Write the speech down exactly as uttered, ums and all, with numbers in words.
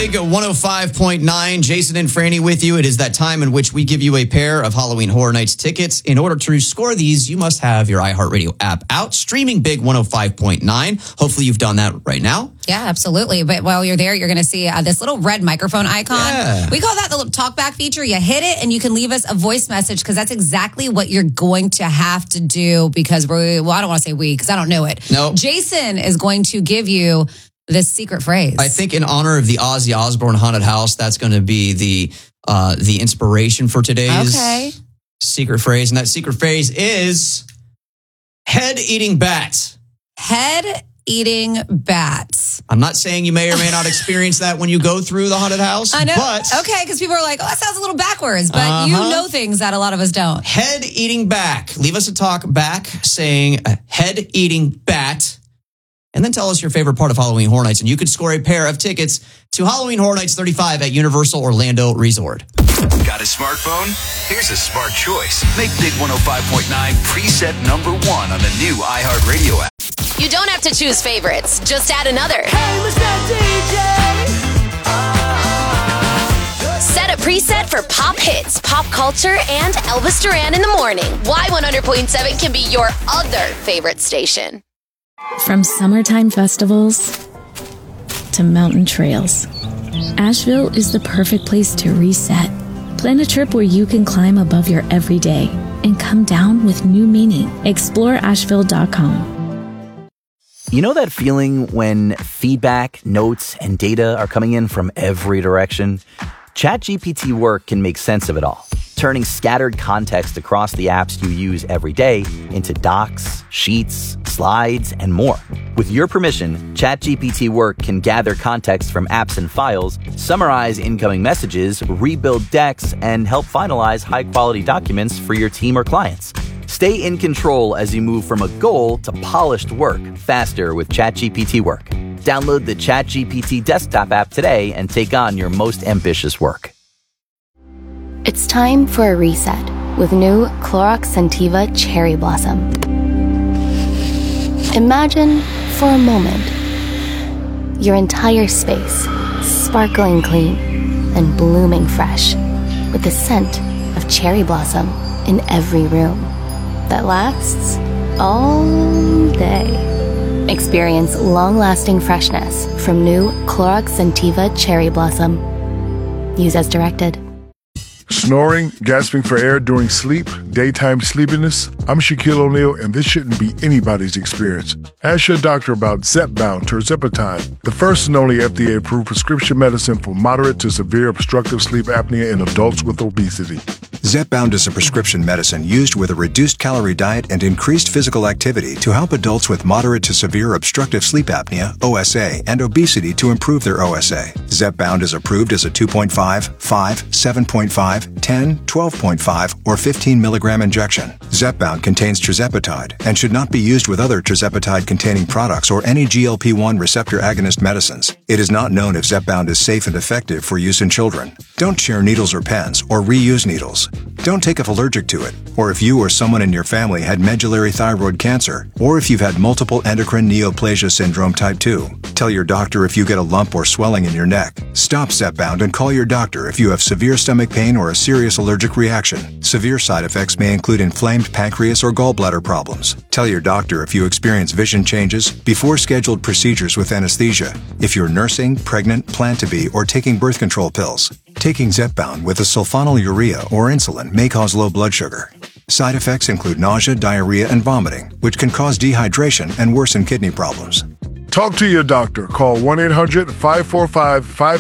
Big one oh five point nine. Jason and Franny with you. It is that time in which we give you a pair of Halloween Horror Nights tickets. In order to score these, you must have your iHeartRadio app out, streaming Big one oh five point nine. Hopefully you've done that right now. Yeah, absolutely. But while you're there, you're going to see uh, this little red microphone icon. Yeah. We call that the little talkback feature. You hit it and you can leave us a voice message because that's exactly what you're going to have to do because we, well, I don't want to say we because I don't know it. No. Jason is going to give you this secret phrase. I think in honor of the Ozzy Osbourne Haunted House, that's going to be the uh, the inspiration for today's okay. secret phrase. And that secret phrase is head-eating bat. Head-eating bat. I'm not saying you may or may not experience that when you go through the haunted house. I know. But okay, because people are like, oh, that sounds a little backwards. But uh-huh. you know things that a lot of us don't. Head-eating back. Leave us a talk back saying head-eating bat. And then tell us your favorite part of Halloween Horror Nights. And you could score a pair of tickets to Halloween Horror Nights thirty-five at Universal Orlando Resort. Got a smartphone? Here's a smart choice. Make Big one oh five point nine preset number one on the new iHeartRadio app. You don't have to choose favorites. Just add another. Hey, Mister D J. Oh. Set a preset for pop hits, pop culture, and Elvis Duran in the morning. Y one hundred point seven can be your other favorite station. From summertime festivals to mountain trails, Asheville is the perfect place to reset. Plan a trip where you can climb above your everyday and come down with new meaning. Explore Asheville dot com. You know that feeling when feedback, notes, and data are coming in from every direction? ChatGPT Work can make sense of it all, turning scattered context across the apps you use every day into docs, sheets, slides, and more. With your permission, ChatGPT Work can gather context from apps and files, summarize incoming messages, rebuild decks, and help finalize high-quality documents for your team or clients. Stay in control as you move from a goal to polished work faster with ChatGPT Work. Download the ChatGPT desktop app today and take on your most ambitious work. It's time for a reset with new Clorox Scentiva Cherry Blossom. Imagine, for a moment, your entire space sparkling clean and blooming fresh with the scent of cherry blossom in every room that lasts all day. Experience long-lasting freshness from new Clorox Scentiva Cherry Blossom. Use as directed. Snoring, gasping for air during sleep, daytime sleepiness. I'm Shaquille O'Neal, and this shouldn't be anybody's experience. Ask your doctor about Zepbound tirzepatide, the first and only F D A-approved prescription medicine for moderate to severe obstructive sleep apnea in adults with obesity. Zepbound is a prescription medicine used with a reduced calorie diet and increased physical activity to help adults with moderate to severe obstructive sleep apnea, O S A, and obesity to improve their O S A. Zepbound is approved as a two point five, five, seven point five, ten, twelve point five, or fifteen milligram injection. Zepbound contains tirzepatide and should not be used with other tirzepatide-containing products or any G L P one receptor agonist medicines. It is not known if Zepbound is safe and effective for use in children. Don't share needles or pens or reuse needles. Don't take if allergic to it, or if you or someone in your family had medullary thyroid cancer, or if you've had multiple endocrine neoplasia syndrome type two. Tell your doctor if you get a lump or swelling in your neck. Stop Zepbound and call your doctor if you have severe stomach pain or a serious allergic reaction. Severe side effects may include inflamed pancreas or gallbladder problems. Tell your doctor if you experience vision changes before scheduled procedures with anesthesia, if you're nursing, pregnant, plan to be, or taking birth control pills. Taking Zepbound with a sulfonylurea or insulin may cause low blood sugar. Side effects include nausea, diarrhea, and vomiting, which can cause dehydration and worsen kidney problems. Talk to your doctor. Call one eight hundred, five four five, five